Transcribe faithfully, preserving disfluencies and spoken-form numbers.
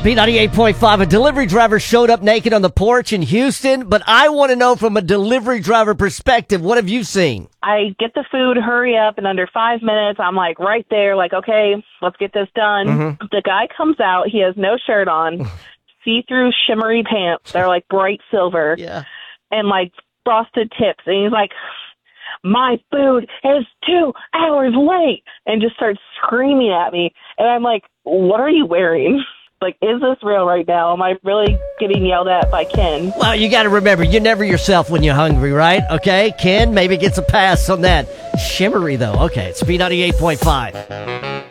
B ninety-eight point five, a delivery driver showed up naked on the porch in Houston, but I want to know from a delivery driver perspective, what have you seen? I get the food, hurry up, in under five minutes, I'm like right there, like, okay, let's get this done. Mm-hmm. The guy comes out, he has no shirt on, see-through shimmery pants, they're like bright silver, yeah, and like frosted tips, and he's like, my food is two hours late, and just starts screaming at me, and I'm like, what are you wearing? Like, is this real right now? Am I really getting yelled at by Ken? Well, you got to remember, you're never yourself when you're hungry, right? Okay, Ken maybe gets a pass on that. Shimmery, though. Okay, it's B ninety-eight point five.